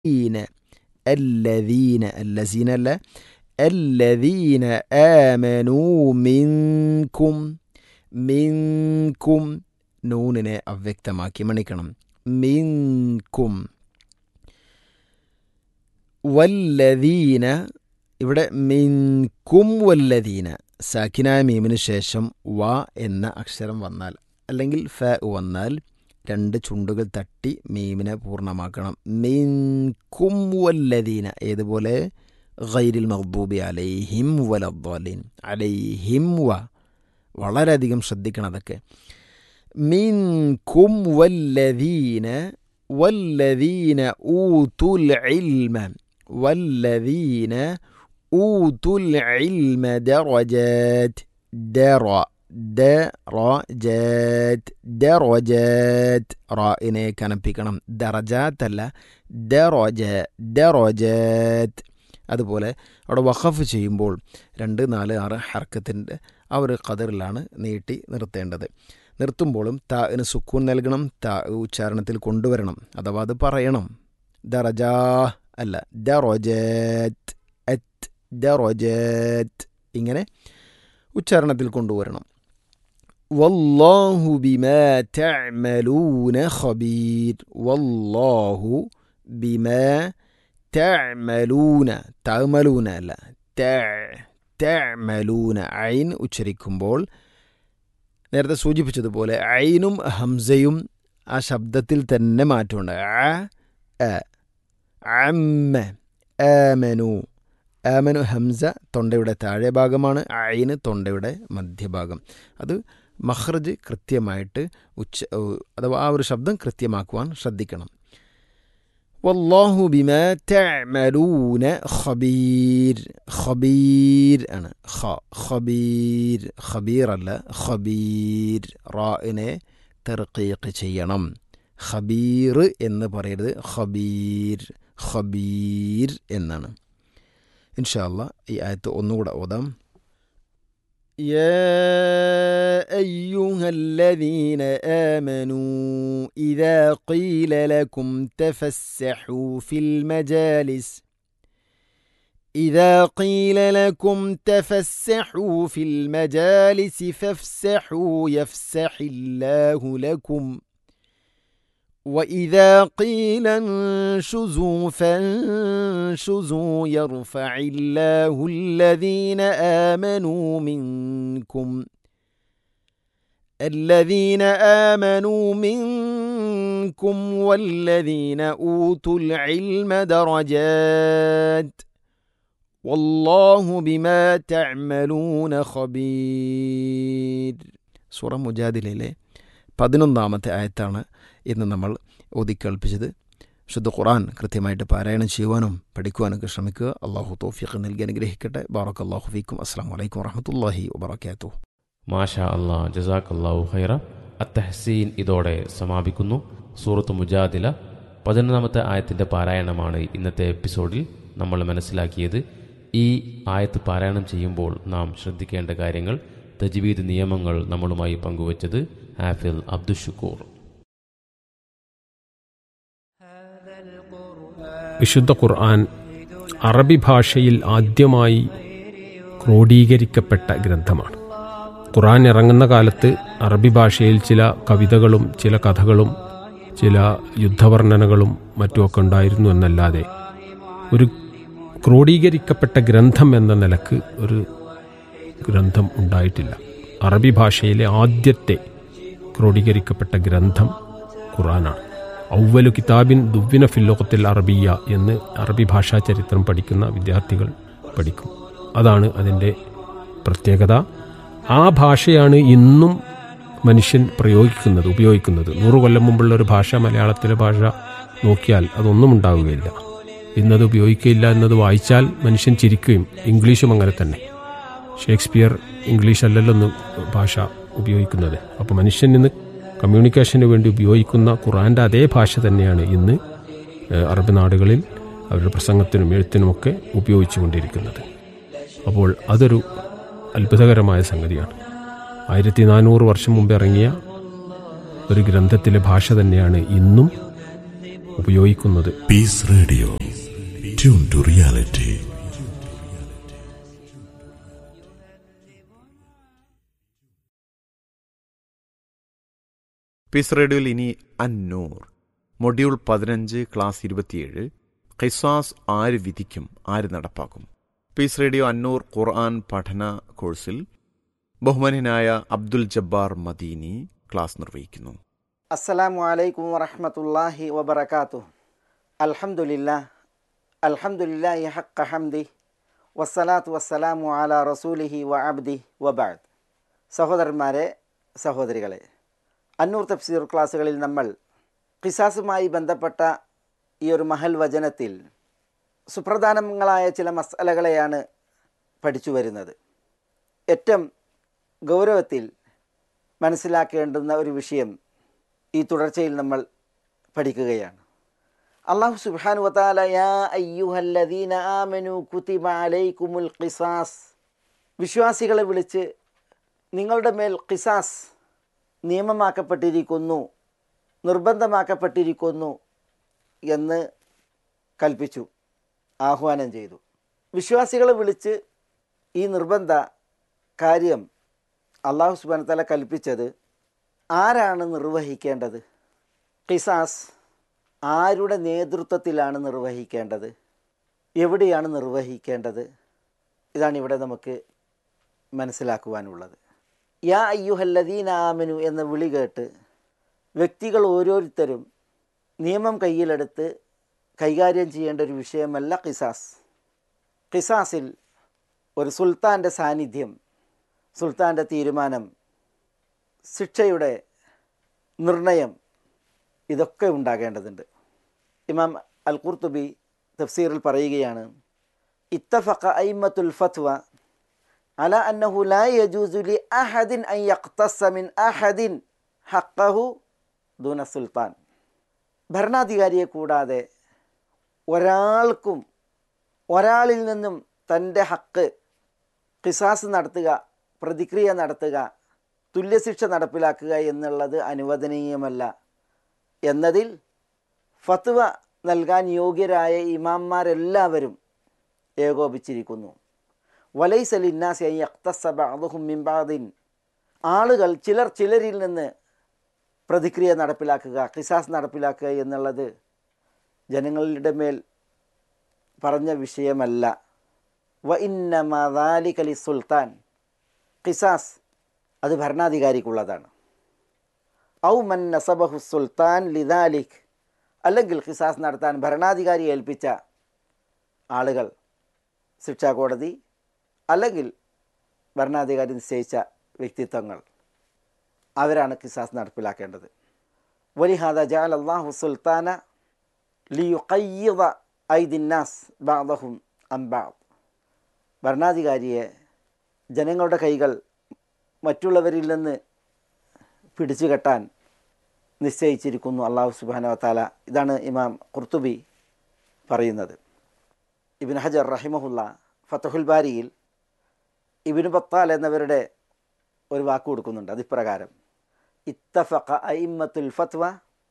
الذين الذين لا الذين آمنوا منكم നൂനിനെ അവ്യക്തമാക്കി മണിക്കണം. മിൻകും വല്ലദീന, ഇവിടെ മിൻകും വല്ലദീന സാക്കിനായ മീമിന് ശേഷം വ എന്ന അക്ഷരം വന്നാൽ അല്ലെങ്കിൽ ഫ വന്നാൽ രണ്ട് ചുണ്ടുകൾ തട്ടി മീമിനെ പൂർണ്ണമാക്കണം. മിൻകും വല്ലദീന, ഏതുപോലെ ഗൈരിൽ മഗ്ദൂബി അലൈഹിം വലദ്ദാലിൻ, അലൈഹിം വ, വളരെയധികം ശ്രദ്ധിക്കണം അതൊക്കെ. മിൻകും വല്ലദീന ഊതുൽ ഇൽമ വല്ലദീന ഊതുൽ ഇൽമ ദറജാത്ത് ദറജാത്ത് റാഇനെ കനപ്പിക്കണം. ദറജാത്ത് അല്ല, ദറജാത്ത്. അതുപോലെ അവിടെ വഖഫ് ചെയ്യുമ്പോൾ 2, 4, 6 ഹർക്കത്തിൻ്റെ ആ ഒരു ഖദറിലാണ് നീട്ടി നിർത്തേണ്ടത്. നിർത്തുമ്പോഴും താന് സുക്കൂൻ നൽകണം, താ ഉച്ചാരണത്തിൽ കൊണ്ടുവരണം, അഥവാ അത് പറയണം. ദറജാ അല്ല, ദറജാത്ത്, ദറജാത്ത്, ഇങ്ങനെ ഉച്ചാരണത്തിൽ കൊണ്ടുവരണം. വല്ലാഹു ബിമാ തഅമലൂന ഖബീർ, വല്ലാഹു ബിമാ തഅമലൂന, തഅമലൂന അല്ല, തഅമലൂന. ഐൻ ഉച്ചരിക്കുമ്പോൾ നേരത്തെ സൂചിപ്പിച്ചതുപോലെ ഐനും ഹംസയും ആ ശബ്ദത്തിൽ തന്നെ മാറ്റമുണ്ട്. ആമനു, ആമനു ഹംസ തൊണ്ടയുടെ താഴെ ഭാഗമാണ്, ഐന് തൊണ്ടയുടെ മധ്യഭാഗം. അത് മഖ്റജ് കൃത്യമായിട്ട് അഥവാ ആ ഒരു ശബ്ദം കൃത്യമാക്കുവാൻ ശ്രദ്ധിക്കണം. വല്ലാഹു ബിമാ തഅമലൂന ഖബീർ, ഖബീർ ആണ്, ഖബീർ, ഖബീർ അല്ല ഖബീർ. റാഇനെ തർഖീഖ് ചെയ്യണം, ഖബീർ എന്ന് പറയരുത്, ഖബീർ, ഖബീർ എന്നാണ്. ഇൻഷാ അല്ലാഹ് ഈ ആയത്ത് ഒന്നുകൂടെ ഓതാം. يا أيها الذين آمنوا إذا قيل لكم تفسحوا في المجالس فافسحوا يفسح الله لكم وإذا قيل انشزوا فانشزوا يرفع الله الذين آمنوا منكم والذين أوتوا العلم درجات والله بما تعملون خبير. സൂറ മുജാദിലയിലെ 11ാമത്തെ ആയത്താണ് ഇന്ന് നമ്മൾ ഓതിക്കേൾപ്പിച്ചത്. ശുദ്ധ ഖുർആൻ കൃത്യമായിട്ട് പാരായണം ചെയ്യുവാനും പഠിക്കുവാനൊക്കെ ശ്രമിക്കുക. അള്ളാഹു തൗഫീഖ് നൽകി അനുഗ്രഹിക്കട്ടെ. ബാറക്കല്ലാഹു ഫീക്കും. അസ്സലാമു അലൈക്കും വറഹ്മത്തുള്ളാഹി വബറകാതുഹു. മാഷാ അല്ലാഹ്, ജസാക്കല്ലാഹു ഖൈറ. അത്തഹ്സീൻ ഇതോടെ സമാപിക്കുന്നു. സൂറത്ത് മുജാദില 11ാമത്തെ ആയത്തിൻ്റെ പാരായണമാണ് ഇന്നത്തെ എപ്പിസോഡിൽ നമ്മൾ മനസ്സിലാക്കിയത്. ഈ ആയത്ത് പാരായണം ചെയ്യുമ്പോൾ നാം ശ്രദ്ധിക്കേണ്ട കാര്യങ്ങൾ, തജ്വീദ് നിയമങ്ങൾ നമ്മളുമായി പങ്കുവച്ചത് ഹാഫിൽ അബ്ദുഷുക്കൂർ. വിശുദ്ധ ഖുർആൻ അറബി ഭാഷയിൽ ആദ്യമായി ക്രോഡീകരിക്കപ്പെട്ട ഗ്രന്ഥമാണ്. ഖുർആൻ ഇറങ്ങുന്ന കാലത്ത് അറബി ഭാഷയിൽ ചില കവിതകളും ചില കഥകളും ചില യുദ്ധവർണ്ണനകളും മറ്റുമൊക്കെ ഉണ്ടായിരുന്നു എന്നല്ലാതെ ഒരു ക്രോഡീകരിക്കപ്പെട്ട ഗ്രന്ഥം എന്ന നിലക്ക് ഒരു ഗ്രന്ഥം ഉണ്ടായിട്ടില്ല. അറബി ഭാഷയിലെ ആദ്യത്തെ ക്രോഡീകരിക്കപ്പെട്ട ഗ്രന്ഥം ഖുർആനാണ്. ഔവലു കിതാബിൻ ദുവ്വിന ഫിൽ ലുഗത്തിൽ അറബിയ എന്ന് അറബി ഭാഷാ ചരിത്രം പഠിക്കുന്ന വിദ്യാർത്ഥികൾ പഠിക്കും. അതാണ് അതിൻ്റെ പ്രത്യേകത. ആ ഭാഷയാണ് ഇന്നും മനുഷ്യൻ ഉപയോഗിക്കുന്നത്. 100 കൊല്ലം മുമ്പുള്ള ഒരു ഭാഷ, മലയാളത്തിലെ ഭാഷ നോക്കിയാൽ അതൊന്നും ഉണ്ടാവുകയില്ല. ഇന്നത് ഉപയോഗിക്കുകയില്ല എന്നത് വായിച്ചാൽ മനുഷ്യൻ ചിരിക്കുകയും. ഇംഗ്ലീഷും അങ്ങനെ തന്നെ. ഷേക്സ്പിയർ ഇംഗ്ലീഷ് അല്ലല്ലോ ഒന്ന് ഭാഷ ഉപയോഗിക്കുന്നത്. അപ്പോൾ മനുഷ്യൻ ഇന്ന് കമ്മ്യൂണിക്കേഷന് വേണ്ടി ഉപയോഗിക്കുന്ന ഖുർആൻ്റെ അതേ ഭാഷ തന്നെയാണ് ഇന്ന് അറബ് നാടുകളിൽ അവരുടെ പ്രസംഗത്തിനും എഴുത്തിനുമൊക്കെ ഉപയോഗിച്ചു കൊണ്ടിരിക്കുന്നത്. അപ്പോൾ അതൊരു അത്ഭുതകരമായ സംഗതിയാണ്. 1400 വർഷം മുമ്പ് ഇറങ്ങിയ ഒരു ഗ്രന്ഥത്തിലെ ഭാഷ തന്നെയാണ് ഇന്നും ഉപയോഗിക്കുന്നത്. Piece radio, tune to reality. Piece റേഡിയോയിൽ ഇനി അന്നൂർ മൊഡ്യൂൾ 15 ക്ലാസ് 27 ഖിസാസ് ആര് വിധിക്കും, ആര് നടപ്പാക്കും. പീസ് റേഡിയോ അന്നൂർ ഖുർആൻ പഠന കോഴ്സിൽ ബഹുമാന്യനായ അബ്ദുൽ ജബ്ബാർ മദീനി ക്ലാസ് നിർവഹിക്കുന്നു. അസ്സലാമു അലൈക്കും വറഹ്മത്തുള്ളാഹി വബറകാതുഹു. അൽഹംദുലില്ലാഹി ഹഖ്ക ഹംദി വസ്സലാത്തു വസ്സലാമു അലാ റസൂലിഹി വ അബ്ദി വബഅദ്. സഹോദരന്മാരെ, സഹോദരികളെ, അന്നൂർ തഫ്സീർ ക്ലാസ്സുകളിൽ നമ്മൾ ഖിസാസുമായി ബന്ധപ്പെട്ട ഈ ഒരു മഹൽ വചനത്തിൽ സുപ്രധാനങ്ങളായ ചില മസലകളെയാണ് പഠിച്ചു വരുന്നത്. ഏറ്റവും ഗൗരവത്തിൽ മനസ്സിലാക്കേണ്ടുന്ന ഒരു വിഷയം ഈ തുടർച്ചയിൽ നമ്മൾ പഠിക്കുകയാണ്. അല്ലാഹു സുബ്ഹാനഹു വ തആല യാ അയ്യുഹല്ലദീന ആമനൂ കുതിബ അലൈക്കുമുൽ ഖിസാസ്, വിശ്വാസികളെ വിളിച്ച് നിങ്ങളുടെ മേൽ ഖിസാസ് നിയമമാക്കപ്പെട്ടിരിക്കുന്നു, നിർബന്ധമാക്കപ്പെട്ടിരിക്കുന്നു എന്ന് കൽപ്പിച്ചു, ആഹ്വാനം ചെയ്തു. വിശ്വാസികളെ വിളിച്ച് ഈ നിർബന്ധ കാര്യം അല്ലാഹു സുബ്ഹാനഹു വ തആല കൽപ്പിച്ചത് ആരാണ് നിർവഹിക്കേണ്ടത്? ഖിസാസ് ആരുടെ നേതൃത്വത്തിലാണ് നിർവഹിക്കേണ്ടത്? എവിടെയാണ് നിർവഹിക്കേണ്ടത്? ഇതാണ് ഇവിടെ നമുക്ക് മനസ്സിലാക്കുവാനുള്ളത്. യാ അയ്യുഹല്ലദീന ആമനു എന്ന വിളി കേട്ട് വ്യക്തികൾ ഓരോരുത്തരും നിയമം കയ്യിലെടുത്ത് കൈകാര്യം ചെയ്യേണ്ട ഒരു വിഷയമല്ല ഖിസാസ്. ഖിസാസിൽ ഒരു സുൽത്താൻ്റെ സാന്നിധ്യം, സുൽത്താൻ്റെ തീരുമാനം, ശിക്ഷയുടെ നിർണയം, ഇതൊക്കെ ഉണ്ടാകേണ്ടതുണ്ട്. ഇമാം അൽ ഖുർത്തുബി തഫ്സീറിൽ പറയുകയാണ്, ഇത്തഫഖ അയിമ്മത്തുൽ ഫത്വ അല അന്നഹു ലാ യജൂസു ലി അഹദിൻ അൻ യഖ്തസ്സ മിൻ അഹദിൻ ഹഖ്ഖഹു ദൂന സുൽത്താൻ. ഭരണാധികാരിയെ കൂടാതെ ഒരാളിൽ നിന്നും തൻ്റെ ഹക്ക്, ഖിസാസ് നടത്തുക, പ്രതിക്രിയ നടത്തുക, തുല്യശിക്ഷ നടപ്പിലാക്കുക എന്നുള്ളത് അനുവദനീയമല്ല എന്നതിൽ ഫത്വ നൽകാൻ യോഗ്യരായ ഇമാംമാരെല്ലാവരും ഏകോപിച്ചിരിക്കുന്നു. വലൈസ ലിന്നാസി അൻ യഖ്തസ്സ ബഅ്ദുഹും മിൻ ബഅ്ദിൻ, ആളുകൾ ചിലരിൽ നിന്ന് പ്രതിക്രിയ നടപ്പിലാക്കുക, ഖിസാസ് നടപ്പിലാക്കുക എന്നുള്ളത് ജനങ്ങളുടെ മേൽ പറഞ്ഞ വിഷയമല്ല. വ ഇന്നമാ ദാലിക ലിസുൽത്താൻ, ഖിസാസ് അത് ഭരണാധികാരിക്കുള്ളതാണ്. ഔ മൻ നസബഹു സുൽത്താൻ ലിദാലിക്, അല്ലെങ്കിൽ ഖിസാസ് നടത്താൻ ഭരണാധികാരി ഏൽപ്പിച്ച ആളുകൾ, ശിക്ഷാ കോടതി അല്ലെങ്കിൽ ഭരണാധികാരി നിശ്ചയിച്ച വ്യക്തിത്വങ്ങൾ, അവരാണ് ഖിസാസ് നടപ്പിലാക്കേണ്ടത്. വലിഹാദ ജഅല അല്ലാഹു സുൽത്താന ലിയുഖയ്യിദ ഐദിന്നാസ് ബഅദഹും അൻ ബഅദ്, ഭരണാധികാരിയെ ജനങ്ങളുടെ കൈകൾ മറ്റുള്ളവരിൽ നിന്ന് പിടിച്ചു കെട്ടാൻ നിശ്ചയിച്ചിരിക്കുന്നു അല്ലാഹു സുബ്ഹാനഹു വ തആല. ഇതാണ് ഇമാം ഖുർത്തുബി പറയുന്നത്. ഇബ്നു ഹജർ റഹിമഹുല്ല ഫത്ഹുൽ ബാരിയിൽ ഇബ്നു ബത്താൽ എന്നിവരുടെ ഒരു വാക്ക് കൊടുക്കുന്നുണ്ട്. അതിപ്രകാരം, ഇത്തഫഖ അയിമ്മത്തുൽ ഫത്വ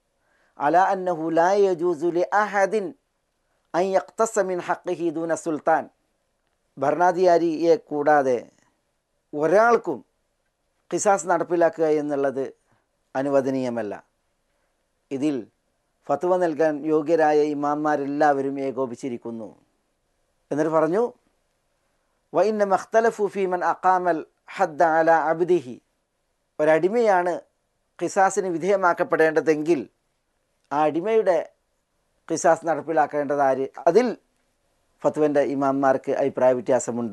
അലാ അന്നഹു ലാ യജൂസു ലി അഹദിൻ അൻ യഖ്തസ്സ മിൻ ഹഖ്ഖിഹി ദൂന സുൽത്താൻ, ഭരണാധികാരിയെ കൂടാതെ ഒരാൾക്കും ഖിസാസ് നടപ്പിലാക്കുക എന്നുള്ളത് അനുവദനീയമല്ല. ഇതിൽ ഫത്വ നൽകാൻ യോഗ്യരായ ഇമാംമാരെല്ലാവരും ഏകോപിച്ചിരിക്കുന്നു. എന്നിട്ട് പറഞ്ഞു, വ ഇന്നമ ഇഖ്തലഫു ഫീ മൻ അഖാമൽ ഹദ്ദ അലാ അബ്ദിഹി, ഒരടിമയാണ് ഖിസാസിന് വിധേയമാക്കപ്പെടേണ്ടതെങ്കിൽ ആ അടിമയുടെ ഖിസാസ് നടപ്പിലാക്കേണ്ടത് ആര്? അതിൽ ഫത്വൻ്റെ ഇമാംമാർക്ക് അഭിപ്രായ വ്യത്യാസമുണ്ട്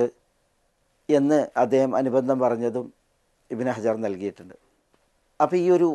എന്ന് അദ്ദേഹം അനുബന്ധം പറഞ്ഞതും ഇബ്നു ഹജർ നൽകിയിട്ടുണ്ട്. അപ്പോൾ ഈ ഒരു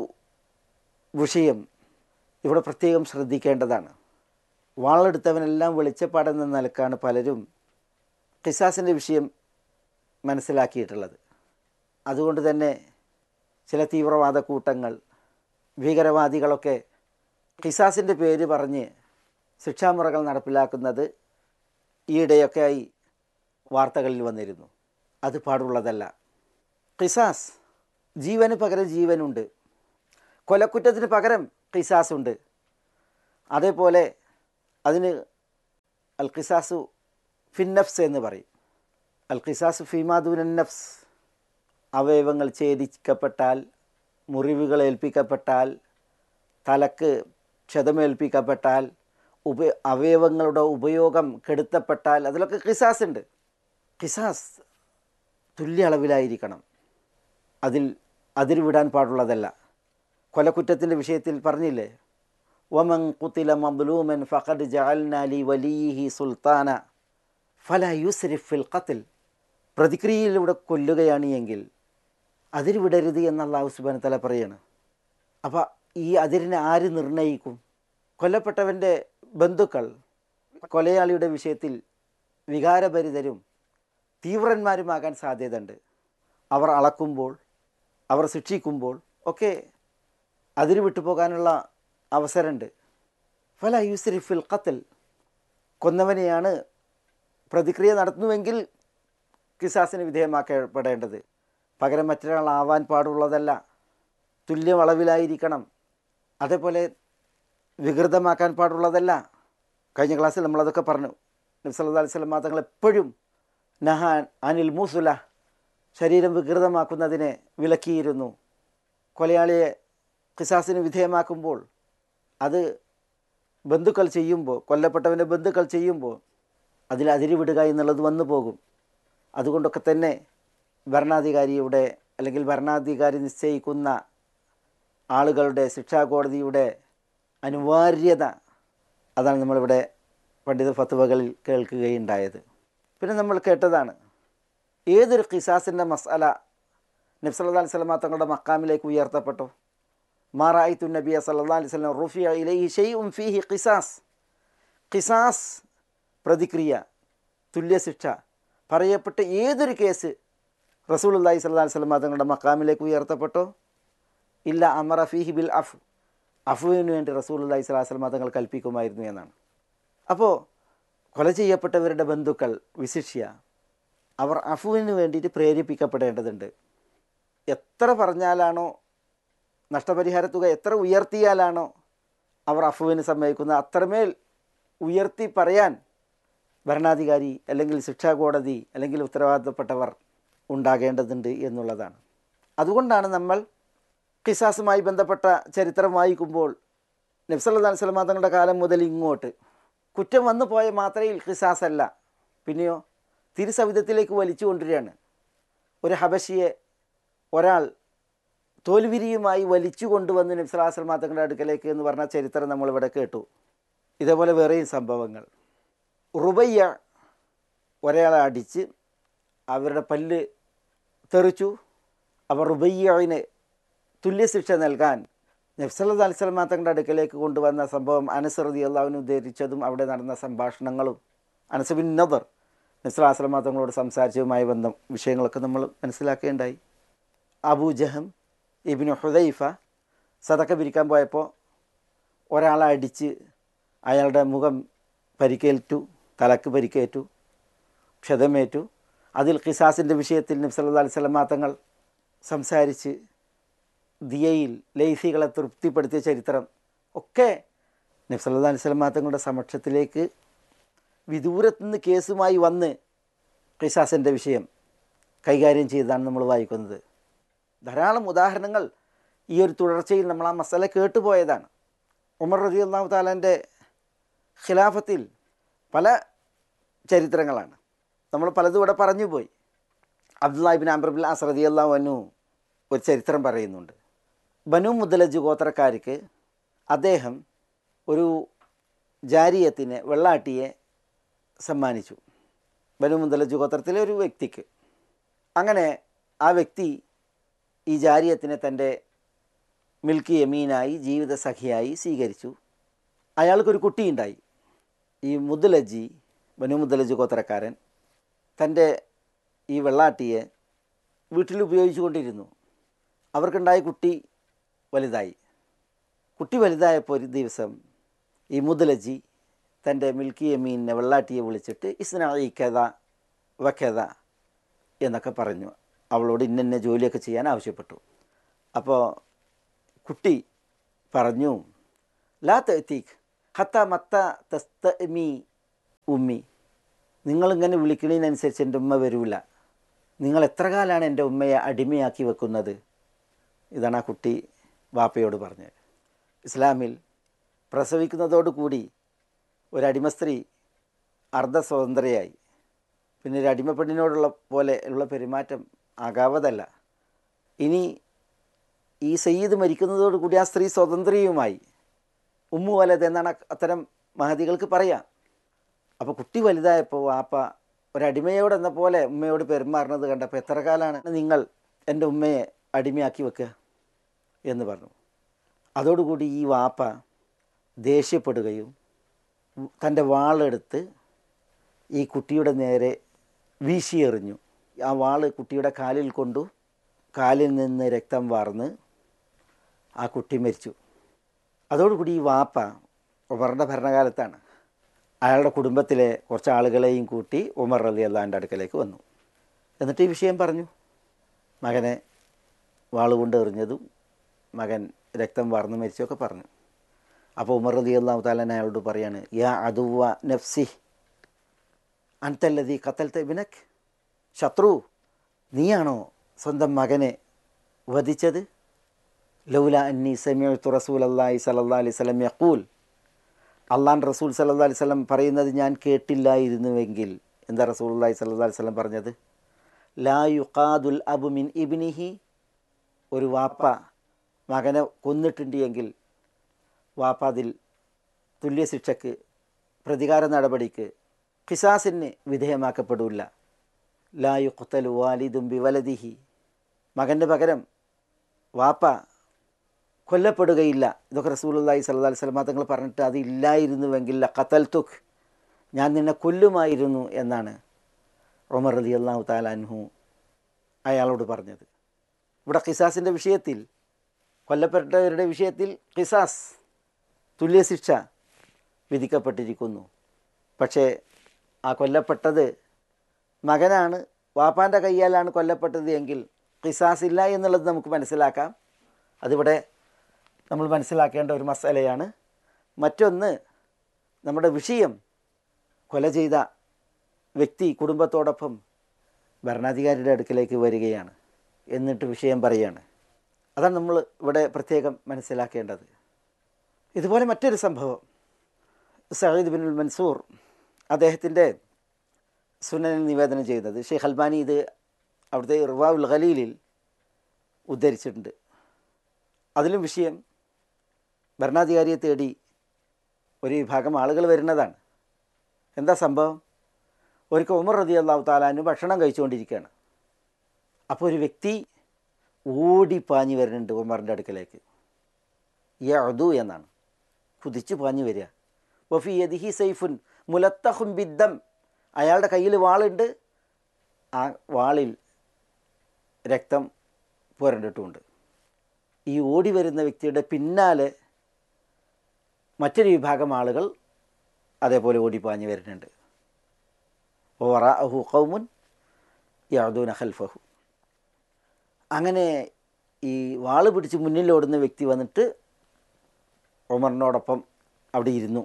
വിഷയം ഇവിടെ പ്രത്യേകം ശ്രദ്ധിക്കേണ്ടതാണ്. വാളെടുത്തവനെല്ലാം വെളിച്ചപ്പാടെന്ന നിലക്കാണ് പലരും ഖിസാസിൻ്റെ വിഷയം മനസ്സിലാക്കിയിട്ടുള്ളത്. അതുകൊണ്ട് തന്നെ ചില തീവ്രവാദ കൂട്ടങ്ങൾ, ഭീകരവാദികളൊക്കെ ഖിസാസിൻ്റെ പേര് പറഞ്ഞ് ശിക്ഷാമുറകൾ നടപ്പിലാക്കുന്നത് ഈയിടെയൊക്കെയായി വാർത്തകളിൽ വന്നിരുന്നു. അത് പാടുള്ളതല്ല. ഖിസാസ്, ജീവന് പകരം ജീവനുണ്ട്, കൊലക്കുറ്റത്തിന് പകരം ഖിസാസുണ്ട്. അതേപോലെ അതിന് അൽ ഖിസാസു ഫിൻ നഫ്സ് എന്ന് പറയും. അൽ ഖിസാസു ഫിമാദൂൻ നഫ്സ്, അവയവങ്ങൾ ഛേദിക്കപ്പെട്ടാൽ, മുറിവുകൾ ഏൽപ്പിക്കപ്പെട്ടാൽ, തലക്ക് ക്ഷതമേൽപ്പിക്കപ്പെട്ടാൽ, അവയവങ്ങളുടെ ഉപയോഗം കെടുത്തപ്പെട്ടാൽ അതിലൊക്കെ ഖിസാസ് ഉണ്ട്. ഖിസാസ് തുല്യ അളവിലായിരിക്കണം, അതിൽ വിടാൻ പാടുള്ളതല്ല. കൊലക്കുറ്റത്തിൻ്റെ വിഷയത്തിൽ പറഞ്ഞില്ലേ, വമൻ ഖുതില മദ്ലൂമൻ ഫഖദ് ജഅൽനാ ലി വലിയിഹി സുൽത്താന ഫലാ യുസ്രിഫ് ഫിൽ ഖത്ൽ. പ്രതിക്രിയയിലൂടെ കൊല്ലുകയാണ് എങ്കിൽ അതിര് വിടരുത് എന്ന് അല്ലാഹു സുബ്ഹാനഹു വ തആല പറയാണ്. അപ്പോൾ ഈ അതിരിനെ ആര് നിർണ്ണയിക്കും? കൊല്ലപ്പെട്ടവൻ്റെ ബന്ധുക്കൾ കൊലയാളിയുടെ വിഷയത്തിൽ വികാരഭരിതരും തീവ്രന്മാരുമാകാൻ സാധ്യതയുണ്ട്. അവർ അളക്കുമ്പോൾ, അവർ ശിക്ഷിക്കുമ്പോൾ ഒക്കെ അതിര് വിട്ടുപോകാനുള്ള അവസരമുണ്ട്. ഫലാ യുസ്രിഫ് ഫിൽ ഖത്ൽ. കൊന്നവനെയാണ് പ്രതിക്രിയ നടത്തുന്നുവെങ്കിൽ ഖിസാസിന് വിധേയമാക്കപ്പെടേണ്ടത്, പകരം മറ്റൊരാളാവാൻ പാടുള്ളതല്ല. തുല്യ അളവിലായിരിക്കണം. അതേപോലെ വികൃതമാക്കാൻ പാടുള്ളതല്ല. കഴിഞ്ഞ ക്ലാസ്സിൽ നമ്മളതൊക്കെ പറഞ്ഞു. നബി സല്ലല്ലാഹു അലൈഹി വസല്ലം തങ്ങൾ എപ്പോഴും നഹാൻ അനിൽ മൂസുല, ശരീരം വികൃതമാക്കുന്നതിനെ വിലക്കിയിരുന്നു. കൊലയാളിയെ ഖിസാസിന് വിധേയമാക്കുമ്പോൾ അത് ബന്ധുക്കൾ ചെയ്യുമ്പോൾ, കൊല്ലപ്പെട്ടവൻ്റെ ബന്ധുക്കൾ ചെയ്യുമ്പോൾ അതിൽ അതിര് വിടുക എന്നുള്ളത് വന്നു പോകും. അതുകൊണ്ടൊക്കെ തന്നെ ഭരണാധികാരിയുടെ അല്ലെങ്കിൽ ഭരണാധികാരി നിശ്ചയിക്കുന്ന ആളുകളുടെ ശിക്ഷാകോടതിയുടെ അനിവാര്യത, അതാണ് നമ്മളിവിടെ പണ്ഡിത ഫത്വകളിൽ കേൾക്കുകയുണ്ടായത്. പിന്നെ നമ്മൾ കേട്ടതാണ് ഏതൊരു ഖിസാസിൻ്റെ മസ്അല നബി സല്ലല്ലാഹു അലൈഹി വസല്ലം തങ്ങളുടെ മഖാമിലേക്ക് ഉയർത്തപ്പെട്ടു. മാ റഅയ്തു നബിയ സല്ലല്ലാഹു അലൈഹി വസല്ലം റുഫിഅ ഇലൈഹി ഷൈഉൻ ഫീഹി ഖിസാസ്. ഖിസാസ് പ്രതിക്രിയ, തുല്യശിക്ഷ പറയപ്പെട്ട ഏതൊരു കേസ് റസൂലുള്ളാഹി സ്വല്ലല്ലാഹു അലൈഹി വസല്ലം തങ്ങളുടെ മഖാമിലേക്ക് ഉയർത്തപ്പെട്ടോ ഇല്ല അമറ ഫീഹി ബിൽ അഫുവിന് വേണ്ടി റസൂലുള്ളാഹി സ്വല്ലല്ലാഹു അലൈഹി വസല്ലം തങ്ങൾ കൽപ്പിക്കുമായിരുന്നു എന്നാണ്. അപ്പോൾ കൊല ചെയ്യപ്പെട്ടവരുടെ ബന്ധുക്കൾ വിശിഷ്യ അവർ അഫുവിന് വേണ്ടിയിട്ട് പ്രേരിപ്പിക്കപ്പെടേണ്ടതുണ്ട്. എത്ര പറഞ്ഞാലാണോ, നഷ്ടപരിഹാര തുക എത്ര ഉയർത്തിയാലാണോ അവർ അഫുവിന് സമ്മതിക്കുന്നത്, അത്രമേൽ ഉയർത്തി പറയാൻ ഭരണാധികാരി അല്ലെങ്കിൽ ശിക്ഷാകോടതി അല്ലെങ്കിൽ ഉത്തരവാദിത്തപ്പെട്ടവർ ഉണ്ടാകേണ്ടതുണ്ട് എന്നുള്ളതാണ്. അതുകൊണ്ടാണ് നമ്മൾ ഖിസാസുമായി ബന്ധപ്പെട്ട ചരിത്രം വായിക്കുമ്പോൾ നബി സല്ലല്ലാഹു അലൈഹി വസല്ലം തങ്ങളുടെ കാലം മുതൽ ഇങ്ങോട്ട് കുറ്റം വന്നു പോയ മാത്രയിൽ ഖിസാസ് അല്ല, പിന്നെയോ തിരുസവിധത്തിലേക്ക് വലിച്ചു കൊണ്ടുവരികയാണ്. ഒരു ഹബശിയെ ഒരാൾ തോൽവിരിയുമായി വലിച്ചു കൊണ്ടുവന്ന് നബി സല്ലല്ലാഹു അലൈഹി വസല്ലം തങ്ങളുടെ അടുക്കലേക്ക് എന്ന് പറഞ്ഞ ചരിത്രം നമ്മളിവിടെ കേട്ടു. ഇതേപോലെ വേറെയും സംഭവങ്ങൾ. റുബയ്യ ഒരാളെ അടിച്ച് അവരുടെ പല്ല് തെറിച്ചു. അവർ റുബയ്യന് തുല്യശിക്ഷ നൽകാൻ നബി സല്ലല്ലാഹു അലൈഹി വസല്ലം തങ്ങളുടെ അടുക്കലേക്ക് കൊണ്ടുവന്ന സംഭവം അനസ് റളിയല്ലാഹു അൻഹു ഉദ്ധരിച്ചതും അവിടെ നടന്ന സംഭാഷണങ്ങളും അനസ് ബിൻ നദർ നബി സല്ലല്ലാഹു അലൈഹി വസല്ലം തങ്ങളോട് സംസാരിച്ചതുമായി ബന്ധം വിഷയങ്ങളൊക്കെ നമ്മൾ മനസ്സിലാക്കേണ്ടായി. അബൂ ജഹം ഇബ്നു ഹുദൈഫ സദക്ക പിരിക്കാൻ പോയപ്പോൾ ഒരാളെ അടിച്ച് അയാളുടെ മുഖം പരിക്കേറ്റു, തലക്ക് പരിക്കേറ്റു, ക്ഷതമേറ്റു. അതിൽ ഖിസാസിൻ്റെ വിഷയത്തിൽ നബി സല്ലല്ലാഹു അലൈഹി വസല്ലം തങ്ങൾ സംസാരിച്ച് ദിയയിൽ ലൈസികളെ തൃപ്തിപ്പെടുത്തിയ ചരിത്രം ഒക്കെ നബി സല്ലല്ലാഹു അലൈഹി വസല്ലം തങ്ങളുടെ സമക്ഷത്തിലേക്ക് വിദൂരത്തുനിന്ന് കേസുമായി വന്ന് ഖിസാസിൻ്റെ വിഷയം കൈകാര്യം ചെയ്തതാണ് നമ്മൾ വായിക്കുന്നത്. ധാരാളം ഉദാഹരണങ്ങൾ ഈ ഒരു തുടർച്ചയിൽ നമ്മൾ ആ മസല കേട്ടുപോയതാണ്. ഉമർ റളിയല്ലാഹു തആലൻ്റെ ഖിലാഫത്തിൽ പല ചരിത്രങ്ങളാണ്, നമ്മൾ പലതും ഇവിടെ പറഞ്ഞു പോയി. അബ്ദുല്ലാഹി ഇബ്നു അംർ ഇബ്നുൽ ആസ് റളിയല്ലാഹു അൻഹു ഒരു ചരിത്രം പറയുന്നുണ്ട്. ബനു മുദ്ലജ് ഗോത്രക്കാർക്ക് അദ്ദേഹം ഒരു ജാരിയത്തിനെ, വെള്ളാട്ടിയെ സമ്മാനിച്ചു, ബനു മുദ്ലജ് ഗോത്രത്തിലെ ഒരു വ്യക്തിക്ക്. അങ്ങനെ ആ വ്യക്തി ഈ ജാരിയത്തിനെ തൻ്റെ മിൽക്കി യമീനായി, ജീവിത സഖിയായി സ്വീകരിച്ചു. അയാൾക്കൊരു കുട്ടിയുണ്ടായി. ഈ മുദ്ലജി, ബനു മുദ്ലജ് ഗോത്രക്കാരൻ തൻ്റെ ഈ വെള്ളാട്ടിയെ വീട്ടിൽ ഉപയോഗിച്ചു കൊണ്ടിരുന്നു. അവർക്കുണ്ടായ കുട്ടി വലുതായി. കുട്ടി വലുതായപ്പോൾ ഒരു ദിവസം ഈ മുദ്ലജി തൻ്റെ മിൽക്കി യമീനെ, വെള്ളാട്ടിയെ വിളിച്ചിട്ട് ഇസ്നാഇ കഥ വക്കഥ എന്നൊക്കെ പറഞ്ഞു. അവളോട് ഇന്ന ജോലിയൊക്കെ ചെയ്യാൻ ആവശ്യപ്പെട്ടു. അപ്പോൾ കുട്ടി പറഞ്ഞു, ലാ തഅതീക് ഹത്ത മത്ത തസ്തമി ഉമ്മി, നിങ്ങളിങ്ങനെ വിളിക്കുന്നതിനനുസരിച്ച് എൻ്റെ ഉമ്മ വരൂല. നിങ്ങൾ എത്ര കാലമാണ് എൻ്റെ ഉമ്മയെ അടിമയാക്കി വെക്കുന്നത്? ഇതാണ് ആ കുട്ടി വാപ്പയോട് പറഞ്ഞത്. ഇസ്ലാമിൽ പ്രസവിക്കുന്നതോടുകൂടി ഒരടിമ സ്ത്രീ അർദ്ധസ്വതന്ത്രയായി. പിന്നെ ഒരു അടിമപ്പെണ്ണിനോടുള്ള പോലെ ഉള്ള പെരുമാറ്റം ആകാവതല്ല. ഇനി ഈ സയ്യിദ് മരിക്കുന്നതോടുകൂടി ആ സ്ത്രീ സ്വതന്ത്രയുമായി. ഉമ്മു വലത് എന്നാണ് അത്തരം മഹദികൾക്ക് പറയാം. അപ്പോൾ കുട്ടി വലുതായപ്പോൾ വാപ്പ ഒരടിമയോട് എന്ന പോലെ ഉമ്മയോട് പെരുമാറുന്നത് കണ്ടപ്പോൾ എത്ര കാലമാണ് നിങ്ങൾ എൻ്റെ ഉമ്മയെ അടിമയാക്കി വെക്കുക എന്ന് പറഞ്ഞു. അതോടുകൂടി ഈ വാപ്പ ദേഷ്യപ്പെടുകയും തൻ്റെ വാളെടുത്ത് ഈ കുട്ടിയുടെ നേരെ വീശിയെറിഞ്ഞു. ആ വാള് കുട്ടിയുടെ കാലിൽ കൊണ്ടു. കാലിൽ നിന്ന് രക്തം വാർന്ന് ആ കുട്ടി മരിച്ചു. അതോടുകൂടി ഈ വാപ്പ ഉമറിൻ്റെ ഭരണകാലത്താണ്. അയാളുടെ കുടുംബത്തിലെ കുറച്ച് ആളുകളെയും കൂട്ടി ഉമർ റളിയല്ലാഹുവിൻ്റെ അടുക്കലേക്ക് വന്നു. എന്നിട്ട് ഈ വിഷയം പറഞ്ഞു. മകനെ വാളുകൊണ്ട് എറിഞ്ഞതും മകൻ രക്തം വാർന്ന് മരിച്ചൊക്കെ പറഞ്ഞു. അപ്പോൾ ഉമർ റളിയല്ലാഹു തആല അയാളോട് പറയാണ്, യാ അദുവ നഫ്സി അൻതല്ലദീ ഖതൽത ഇബ്നക്, ശത്രു നീയാണോ സ്വന്തം മകനെ വധിച്ചത്? ലൗല അന്നി സമിഅ്തു റസൂലല്ലാഹി സ്വല്ലല്ലാഹു അലൈഹി വസല്ലം യഖൂൽ, അള്ളാഹുവിൻ്റെ റസൂൽ സല്ലല്ലാഹു അലൈഹി വസല്ലം പറയുന്നത് ഞാൻ കേട്ടില്ലായിരുന്നുവെങ്കിൽ. എന്താ റസൂലുള്ളാഹി സ്വല്ലല്ലാഹു അലൈഹി വസല്ലം പറഞ്ഞത്? ലാ യുഖാദുൽ അബു മിൻ ഇബ്നിഹി, ഒരു വാപ്പ മകനെ കൊന്നിട്ടുണ്ട് എങ്കിൽ വാപ്പ അതിൽ തുല്യശിക്ഷയ്ക്ക്, പ്രതികാര നടപടിക്ക്, ഖിസാസിന് വിധേയമാക്കപ്പെടില്ല. ലാ യുഖ്തലു വാലിദും ബിവലദിഹി, മകൻ്റെ പകരം വാപ്പ കൊല്ലപ്പെടുകയില്ല. ഇതൊക്കെ റസൂലുള്ളാഹി സ്വല്ലല്ലാഹു അലൈഹി വസല്ലം തങ്ങൾ പറഞ്ഞിട്ട് അതില്ലായിരുന്നുവെങ്കിൽ ഖതൽതുക്, ഞാൻ നിന്നെ കൊല്ലുമായിരുന്നു എന്നാണ് ഉമർ റളിയല്ലാഹു തആല അൻഹു അയാളോട് പറഞ്ഞത്. ഇവിടെ ഖിസാസിൻ്റെ വിഷയത്തിൽ, കൊല്ലപ്പെട്ടവരുടെ വിഷയത്തിൽ ഖിസാസ്, തുല്യശിക്ഷ വിധിക്കപ്പെട്ടിരിക്കുന്നു. പക്ഷേ ആ കൊല്ലപ്പെട്ടത് മകനാണ്, വാപ്പാൻ്റെ കയ്യാലാണ് കൊല്ലപ്പെട്ടത് എങ്കിൽ ഖിസാസ് ഇല്ല എന്നുള്ളത് നമുക്ക് മനസ്സിലാക്കാം. അതിവിടെ നമ്മൾ മനസ്സിലാക്കേണ്ട ഒരു മസലയാണ്. മറ്റൊന്ന്, നമ്മുടെ വിഷയം കൊല ചെയ്ത വ്യക്തി കുടുംബത്തോടൊപ്പം ഭരണാധികാരിയുടെ അടുക്കലേക്ക് വരികയാണ്, എന്നിട്ട് വിഷയം പറയുകയാണ്. അതാണ് നമ്മൾ ഇവിടെ പ്രത്യേകം മനസ്സിലാക്കേണ്ടത്. ഇതുപോലെ മറ്റൊരു സംഭവം, സഈദ് ബിൻ മൻസൂർ അദ്ദേഹത്തിൻ്റെ സുനനിൽ നിവേദനം ചെയ്യുന്നത്, ഷെയ്ഖ് അൽബാനി ഇത് അവിടുത്തെ ഇർവാഉൽ ഖലീലിൽ ഉദ്ധരിച്ചിട്ടുണ്ട്. അതിലും വിഷയം ഭരണാധികാരിയെ തേടി ഒരു വിഭാഗം ആളുകൾ വരുന്നതാണ്. എന്താ സംഭവം? ഒരിക്കൽ ഉമർ റളിയല്ലാഹു തആല അൻഹു ഭക്ഷണം കഴിച്ചുകൊണ്ടിരിക്കുകയാണ്. അപ്പോൾ ഒരു വ്യക്തി ഓടി പാഞ്ഞു വരുന്നുണ്ട് ഉമറിൻ്റെ അടുക്കലേക്ക്. യഅദു എന്നാണ്, കുതിച്ച് പാഞ്ഞു വരിക. വഫി യദിഹി സൈഫുൻ മുലത്തഖുൻ ബിദ്ദം, അയാളുടെ കയ്യിൽ വാളുണ്ട്, ആ വാളിൽ രക്തം പുരണ്ടിട്ടുമുണ്ട്. ഈ ഓടി വരുന്ന വ്യക്തിയുടെ പിന്നാലെ മറ്റൊരു വിഭാഗം ആളുകൾ അതേപോലെ ഓടിപ്പാഞ്ഞു വരുന്നുണ്ട്. വറഅഹു ഖൗമുൻ യഅദൂന ഖൽഫഹു, അങ്ങനെ ഈ വാള് പിടിച്ച് മുന്നിലോടുന്ന വ്യക്തി വന്നിട്ട് ഉമറിനോടൊപ്പം അവിടെ ഇരുന്നു.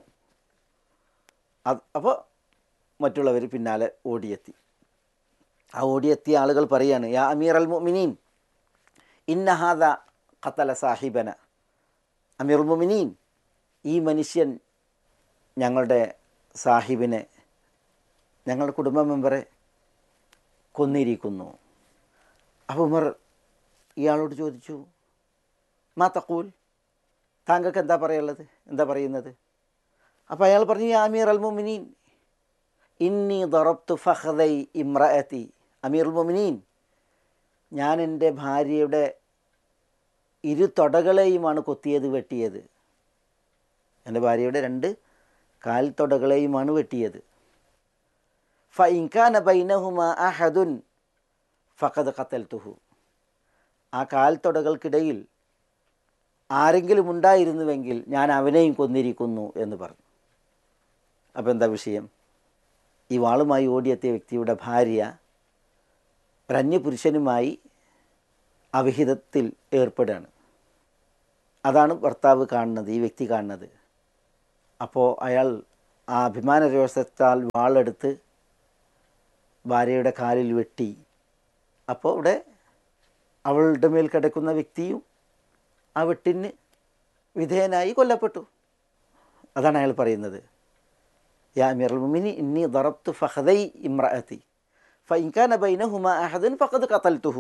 അപ്പോൾ മറ്റുള്ളവർ പിന്നാലെ ഓടിയെത്തി. ആ ഓടിയെത്തിയ ആളുകൾ പറയാണ്, യാ അമീർ അൽ മുഅ്മിനീൻ ഇന്ന ഹാദ ഖതല സാഹിബന. അമീർ ഉൽ മുഅ്മിനീൻ, ഈ മനുഷ്യൻ ഞങ്ങളുടെ സാഹിബിനെ, ഞങ്ങളുടെ കുടുംബ മെമ്പറെ കൊന്നിരിക്കുന്നു. അപ്പോൾ ഉമർ ഇയാളോട് ചോദിച്ചു, മാ തഖൂൽ, താങ്കൾക്ക് എന്താ പറയുന്നത്? അപ്പോൾ അയാൾ പറഞ്ഞു, യാ അമീർ അൽ മുഅ്മിനീൻ ഇന്നി ദറബ്തു ഫഖദൈ ഇംറഅതി. അമീർ ഉൽ മുഅ്മിനീൻ, ഞാൻ എൻ്റെ ഭാര്യയുടെ ഇരു തൊടകളെയുമാണ് വെട്ടിയത്. എൻ്റെ ഭാര്യയുടെ 2 കാൽത്തൊടകളെയുമാണ് വെട്ടിയത്. ഫഇൻ കാന ബൈനഹുമാ അഹദുൻ ഫഖദ് ഖതൽതുഹു, ആ കാൽത്തൊടകൾക്കിടയിൽ ആരെങ്കിലും ഉണ്ടായിരുന്നുവെങ്കിൽ ഞാൻ അവനെയും കൊന്നിരിക്കുന്നു എന്ന് പറഞ്ഞു. അപ്പോൾ എന്താ വിഷയം? ഈ വാളുമായി ഓടിയെത്തിയ വ്യക്തിയുടെ ഭാര്യ ഒരന്യപുരുഷനുമായി അവിഹിതത്തിൽ ഏർപ്പെടുകയാണ്. അതാണ് ഭർത്താവ് കാണുന്നത്, ഈ വ്യക്തി കാണുന്നത്. അപ്പോൾ അയാൾ ആ അഭിമാനരോഷത്താൽ വാളെടുത്ത് ഭാര്യയുടെ കാലിൽ വെട്ടി. അപ്പോൾ ഇവിടെ അവളുടെ മേൽ കിടക്കുന്ന വ്യക്തിയും ആ വെട്ടിന് വിധേയനായി കൊല്ലപ്പെട്ടു. അതാണ് അയാൾ പറയുന്നത്, യാ അമീറുൽ മുഅ്മിനീൻ ഇന്നി ദറബ്തു ഫഖദൈ ഇംറഅതി ഫഇൻ കാന ബൈനഹുമാ അഹദുൻ ഫഖദ് ഖതൽതുഹു.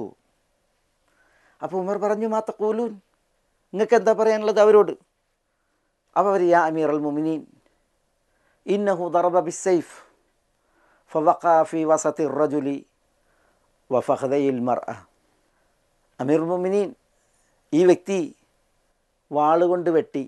അപ്പോൾ ഉമർ പറഞ്ഞു, മാ തഖൂലൂൻ, നിങ്ങൾക്ക് എന്താ പറയാനുള്ളത് അവരോട്? അപ്പോൾ അവർ, യാ അമീറുൽ മുഅ്മിനീൻ ഇന്നഹു ദറബ ബിസ്സൈഫ് ഫവഖഅ ഫീ വസതി റജുലി വഫഖദൈൽ മർഅ. അമീറുൽ മുഅ്മിനീൻ, ഈ വ്യക്തി വാളുകൊണ്ട് വെട്ടി.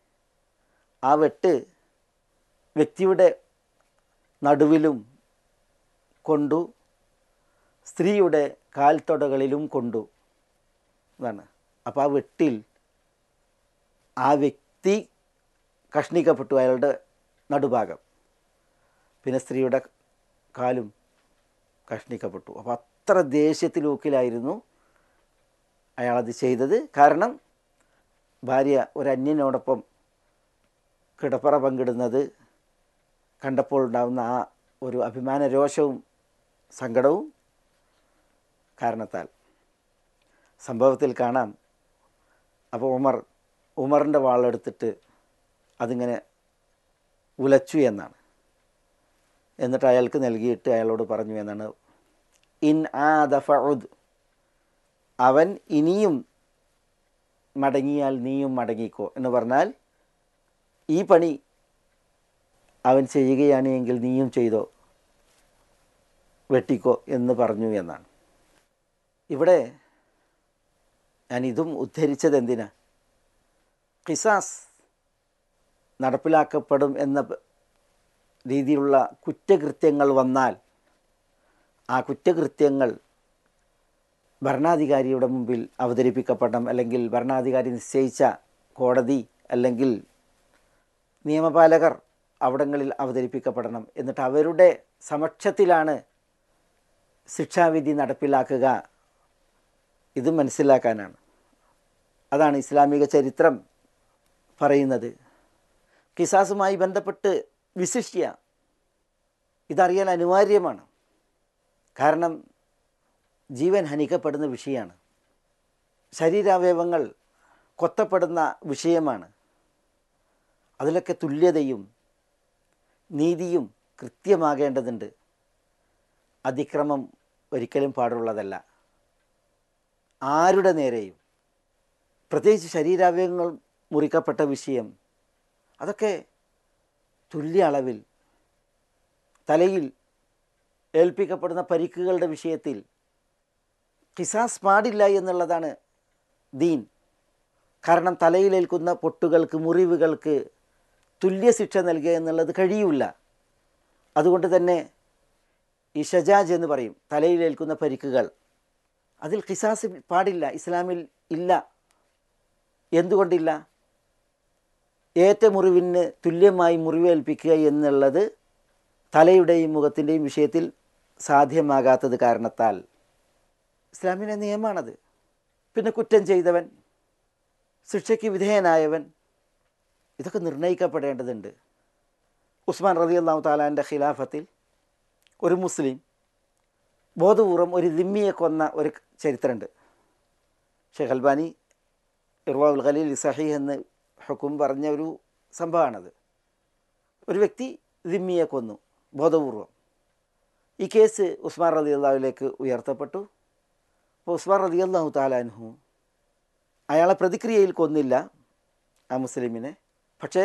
ആ വെട്ട് വ്യക്തിയുടെ നടുവിലും കൊണ്ടു, സ്ത്രീയുടെ കാൽത്തൊടകളിലും കൊണ്ടു എന്നാണ്. അപ്പോൾ ആ വെട്ടിൽ ആ വ്യക്തി കഷ്ണിക്കപ്പെട്ടു, അയാളുടെ നടുഭാഗം, പിന്നെ സ്ത്രീയുടെ കാലും കഷ്ണിക്കപ്പെട്ടു. അപ്പോൾ അത്ര ദേഷ്യത്തിലൂക്കിലായിരുന്നു അയാളത് ചെയ്തത്. കാരണം ഭാര്യ ഒരു അന്യനോടൊപ്പം കിടപ്പറ പങ്കിടുന്നത് കണ്ടപ്പോൾ ഉണ്ടാകുന്ന ആ ഒരു അഭിമാന രോഷവും സങ്കടവും കാരണത്താൽ. സംഭവത്തിൽ കാണാം, അപ്പോൾ ഉമറിൻ്റെ വാളെടുത്തിട്ട് അതിങ്ങനെ ഉലച്ചു എന്നാണ്. എന്നിട്ട് അയാൾക്ക് നൽകിയിട്ട് അയാളോട് പറഞ്ഞു എന്നാണ്, ഇൻ ആദ ഫഉദ്, അവൻ ഇനിയും മടങ്ങിയാൽ നീയും മടങ്ങിക്കോ എന്ന് പറഞ്ഞാൽ, ഈ പണി അവൻ ചെയ്യുകയാണ് എങ്കിൽ നീയും ചെയ്തോ, വെട്ടിക്കോ എന്ന് പറഞ്ഞു എന്നാണ്. ഇവിടെ ഞാൻ ഇതും ഉദ്ധരിച്ചത് എന്തിനാ? ഖിസാസ് നടപ്പിലാക്കപ്പെടും എന്ന രീതിയിലുള്ള കുറ്റകൃത്യങ്ങൾ വന്നാൽ ആ കുറ്റകൃത്യങ്ങൾ ഭരണാധികാരിയുടെ മുമ്പിൽ അവതരിപ്പിക്കപ്പെടണം, അല്ലെങ്കിൽ ഭരണാധികാരി നിശ്ചയിച്ച കോടതി അല്ലെങ്കിൽ നിയമപാലകർ അവിടങ്ങളിൽ അവതരിപ്പിക്കപ്പെടണം. എന്നിട്ട് അവരുടെ സമക്ഷത്തിലാണ് ശിക്ഷാവിധി നടപ്പിലാക്കുക. ഇത് മനസ്സിലാക്കാനാണ്. അതാണ് ഇസ്ലാമിക ചരിത്രം പറയുന്നത്. ഖിസാസുമായി ബന്ധപ്പെട്ട് വിശിഷ്യ ഇതറിയാൻ അനിവാര്യമാണ്. കാരണം ജീവൻ ഹനിക്കപ്പെടുന്ന വിഷയമാണ്, ശരീരാവയവങ്ങൾ കൊത്തപ്പെടുന്ന വിഷയമാണ്. അതിലൊക്കെ തുല്യതയും നീതിയും കൃത്യമാകേണ്ടതുണ്ട്. അതിക്രമം ഒരിക്കലും പാടുള്ളതല്ല. ആരുടെ നേരെയും, പ്രത്യേകിച്ച് ശരീരാവയവങ്ങൾ മുറിക്കപ്പെട്ട വിഷയം, അതൊക്കെ തുല്യ അളവിൽ, തലയിൽ ഏൽപ്പിക്കപ്പെടുന്ന പരിക്കുകളുടെ വിഷയത്തിൽ ഖിസാസ് പാടില്ല എന്നുള്ളതാണ് ദീൻ. കാരണം തലയിലേൽക്കുന്ന പൊട്ടുകൾക്ക്, മുറിവുകൾക്ക് തുല്യ ശിക്ഷ നൽകുക എന്നുള്ളത് കഴിയില്ല. അതുകൊണ്ട് തന്നെ ഈ ഷജാജ് എന്ന് പറയും, തലയിലേൽക്കുന്ന പരിക്കുകൾ, അതിൽ ഖിസാസ് പാടില്ല, ഇസ്ലാമിൽ ഇല്ല. എന്തുകൊണ്ടില്ല? ഏറ്റ മുറിവിന് തുല്യമായി മുറിവേൽപ്പിക്കുക എന്നുള്ളത് തലയുടെയും മുഖത്തിൻ്റെയും വിഷയത്തിൽ സാധ്യമാകാത്തത് കാരണത്താൽ ഇസ്ലാമിൻ്റെ നിയമമാണത്. പിന്നെ കുറ്റം ചെയ്തവൻ, ശിക്ഷയ്ക്ക് വിധേയനായവൻ, ഇതൊക്കെ നിർണ്ണയിക്കപ്പെടേണ്ടതുണ്ട്. ഉസ്മാൻ റളിയല്ലാഹു തആലാന്റെ ഖിലാഫത്തിൽ ഒരു മുസ്ലിം ബോധപൂർവം ഒരു ദിമ്മിയെ കൊന്ന ഒരു ചരിത്രമുണ്ട്. ഷെയ്ഖ് അൽബാനി ഇർവാഉൽ ഖലീൽ സഹീഹ് എന്ന് ഹുക്കും പറഞ്ഞ ഒരു സംഭവമാണത്. ഒരു വ്യക്തി ദിമ്മിയെ കൊന്നു ബോധപൂർവം. ഈ കേസ് ഉസ്മാൻ റളിയല്ലാഹുവിലേക്ക് ഉയർത്തപ്പെട്ടു. അപ്പോൾ ഉസ്മാൻ റളിയല്ലാഹു തആല അൻഹു അയാളെ പ്രതിക്രിയയിൽ കൊന്നില്ല ആ മുസ്ലിമിനെ. പക്ഷേ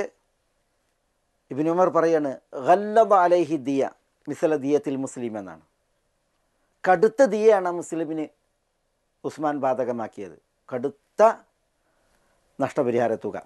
ഇബ്നു ഉമർ പറയാണ്, ഗല്ലബ അലൈഹി ദിയ മിസല ദിയത്തിൽ മുസ്ലിം എന്നാണ്. കടുത്ത ദിയയാണ് ആ മുസ്ലിമിന് ഉസ്മാൻ ബാധകമാക്കിയത്. കടുത്ത നഷ്ടപരിഹാര തുക,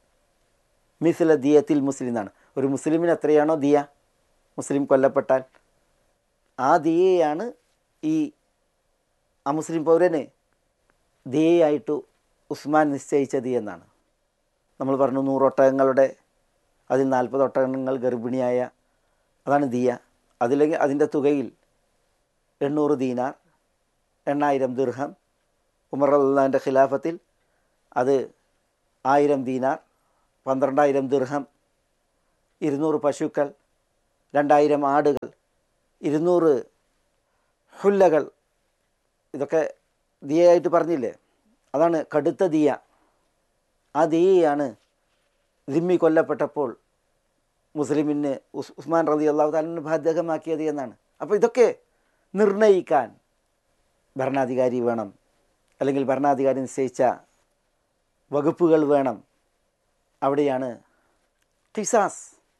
മിസല ദിയത്തിൽ മുസ്ലിം എന്നാണ്. ഒരു മുസ്ലിമിന് എത്രയാണോ ദിയ, മുസ്ലിം കൊല്ലപ്പെട്ടാൽ ആ ദിയയാണ് ഈ അമുസ്ലിം പൗരന് ദിയയായിട്ട് ഉസ്മാൻ നിശ്ചയിച്ചത് എന്നാണ്. നമ്മൾ പറഞ്ഞു 100 ഒട്ടകങ്ങളുടെ അതിൽ 40 ഒട്ടകങ്ങൾ ഗർഭിണിയായ, അതാണ് ദിയ. അതിലേക്ക് അതിൻ്റെ തുകയിൽ 800 ദീനാർ, 8000 ദിർഹം. ഉമർ റളിയല്ലാഹുവിൻ്റെ ഖിലാഫത്തിൽ അത് 1000 ദീനാർ, 12000 ദിർഹം 200 പശുക്കൾ, 2000 ആടുകൾ, 200 ഹുല്ലകൾ, ഇതൊക്കെ ദിയയായിട്ട് പറഞ്ഞില്ലേ? അതാണ് കടുത്ത ദിയ. ആ ദിയയാണ് ദിമ്മി കൊല്ലപ്പെട്ടപ്പോൾ മുസ്ലിമിന് ഉസ്മാൻ റളിയല്ലാഹു തആല ബാധകമാക്കിയത് എന്നാണ്. അപ്പോൾ ഇതൊക്കെ നിർണയിക്കാൻ ഭരണാധികാരി വേണം, അല്ലെങ്കിൽ ഭരണാധികാരി നിശ്ചയിച്ച വകുപ്പുകൾ വേണം. അവിടെയാണ് ഖിസാസ്.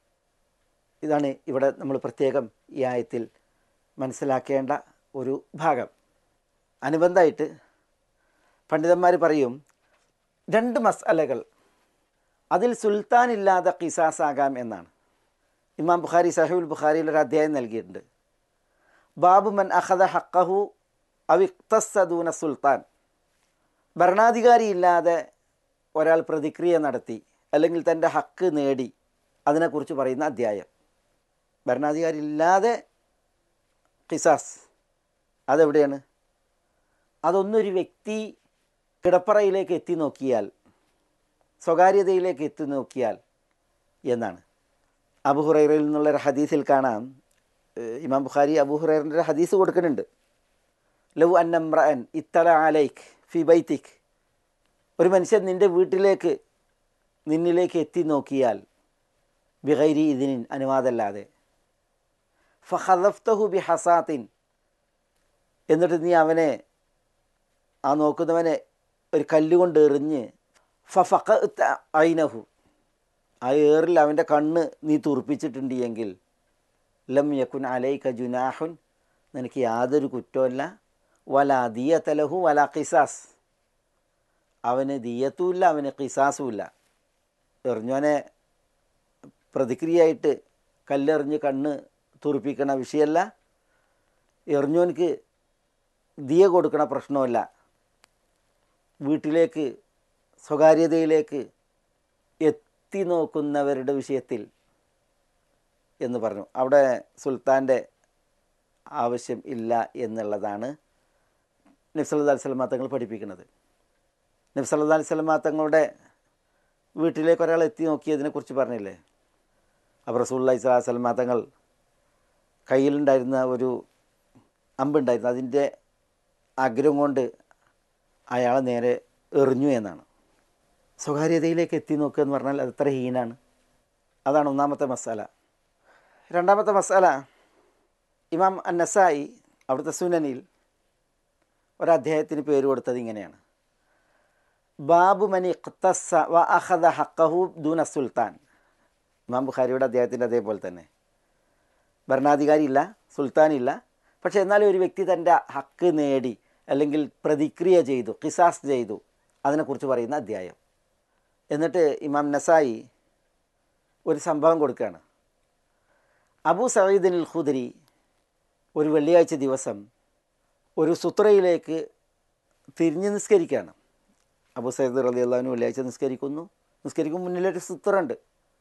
ഇതാണ് ഇവിടെ നമ്മൾ പ്രത്യേകം ഈ ആയത്തിൽ മനസ്സിലാക്കേണ്ട ഒരു ഭാഗം. അനുബന്ധമായിട്ട് പണ്ഡിതന്മാർ പറയും, 2 മസ്അലകൾ അതിൽ സുൽത്താനില്ലാതെ ഖിസാസ് ആകാം എന്നാണ്. ഇമാം ബുഖാരി സഹീഹുൽ ബുഖാരിയിൽ ഒരു അധ്യായം നൽകിയിട്ടുണ്ട്. ബാബു മൻ അഖദ ഹഖഹു അവ ഇഖ്തസ്സ ദൂന സുൽത്താൻ. ഭരണാധികാരി ഇല്ലാതെ ഒരാൾ പ്രതിക്രിയ നടത്തി അല്ലെങ്കിൽ തൻ്റെ ഹക്ക് നേടി, അതിനെക്കുറിച്ച് പറയുന്ന അധ്യായം. ഭരണാധികാരി ഇല്ലാതെ ഖിസാസ് അതെവിടെയാണ്? അതൊന്നൊരു വ്യക്തി കിടപ്പറയിലേക്ക് എത്തി നോക്കിയാൽ, സ്വകാര്യതയിലേക്ക് എത്തി നോക്കിയാൽ എന്നാണ്. അബൂ ഹുറൈറയിൽ നിന്നുള്ളൊരു ഹദീസിൽ കാണാം, ഇമാം ബുഖാരി അബൂ ഹുറൈറയുടെ ഒരു ഹദീസ് കൊടുക്കുന്നുണ്ട്. ലൗ അന്ന ഇംറഅൻ ഇത്തല അലൈക് ഫി ബൈതിക്, ഒരു മനുഷ്യൻ നിന്നിലേക്ക് എത്തി നോക്കിയാൽ, ബിഗൈരി ഇദ്നിൻ, അനുവാദമല്ലാതെ, ഫഖദഫ്തഹു ബിഹസാത്തിൻ, എന്നിട്ട് നീ അവനെ, ആ നോക്കുന്നവനെ ഒരു കല്ലുകൊണ്ട് എറിഞ്ഞ്, ഫഫഖഅത ഐനഹു, ആ ഏറിൽ അവൻ്റെ കണ്ണ് നീ തുറപ്പിച്ചിട്ടുണ്ട് എങ്കിൽ, ലം യകുൻ അലൈക ജുനാഹുൻ, നിനക്ക് യാതൊരു കുറ്റമല്ല, വലാ ദിയത ലഹു വലാ ഖിസാസ്, അവന് ദിയത്തുമില്ല അവന് ഖിസാസുമില്ല. എറിഞ്ഞവനെ പ്രതിക്രിയയായിട്ട് കല്ലെറിഞ്ഞ് കണ്ണ് തുറപ്പിക്കണ വിഷയമല്ല, എറിഞ്ഞവനക്ക് ദിയ കൊടുക്കണ പ്രശ്നമല്ല. വീട്ടിലേക്ക് സ്വകാര്യതയിലേക്ക് എത്തി നോക്കുന്നവരുടെ വിഷയത്തിൽ എന്ന് പറഞ്ഞു. അവിടെ സുൽത്താൻ്റെ ആവശ്യം ഇല്ല എന്നുള്ളതാണ് നബി സല്ലല്ലാഹു അലൈഹി വസല്ലം തങ്ങൾ പഠിപ്പിക്കുന്നത്. നബി സല്ലല്ലാഹു അലൈഹി വസല്ലം തങ്ങളുടെ വീട്ടിലേക്ക് ഒരാൾ എത്തി നോക്കിയതിനെക്കുറിച്ച് പറഞ്ഞില്ലേ? അപ്പോൾ റസൂലുള്ളാഹി സ്വല്ലല്ലാഹു അലൈഹി വസല്ലം തങ്ങൾ കയ്യിലുണ്ടായിരുന്ന ഒരു അമ്പുണ്ടായിരുന്നു, അതിൻ്റെ അഗ്രം കൊണ്ട് അയാളെ നേരെ എറിഞ്ഞു എന്നാണ്. സ്വകാര്യതയിലേക്ക് എത്തി നോക്കുക എന്ന് പറഞ്ഞാൽ അത് എത്ര ഹീനാണ്. അതാണ് ഒന്നാമത്തെ മസാല. രണ്ടാമത്തെ മസാല, ഇമാം അന്നസായി അവിടുത്തെ സുനനിൽ ഒരധ്യായത്തിന് പേര് കൊടുത്തത് ഇങ്ങനെയാണ്: ബാബു മനി ഇഖ്തസ്സ വ അഖദ ഹഖഹു ദൂന സുൽത്താൻ. ഇമാം ബുഖാരിയുടെ അദ്ദേഹത്തിൻ്റെ അതേപോലെ തന്നെ ഭരണാധികാരി ഇല്ല, സുൽത്താനില്ല, പക്ഷേ എന്നാലും ഒരു വ്യക്തി തൻ്റെ ഹക്ക് നേടി അല്ലെങ്കിൽ പ്രതിക്രിയ ചെയ്തു, ഖിസാസ് ചെയ്തു, അതിനെക്കുറിച്ച് പറയുന്ന അധ്യായം. എന്നിട്ട് ഇമാം നസായി ഒരു സംഭവം കൊടുക്കുകയാണ്. അബൂ സഈദ് അൽ ഖുദരി ഒരു വെള്ളിയാഴ്ച ദിവസം ഒരു സുത്രയിലേക്ക് തിരിഞ്ഞ് നിസ്കരിക്കുകയാണ്. അബൂ സഈദ് റളിയല്ലാഹു അൻഹു വെള്ളിയാഴ്ച നിസ്കരിക്കും മുന്നിലൊരു സുത്രയുണ്ട്.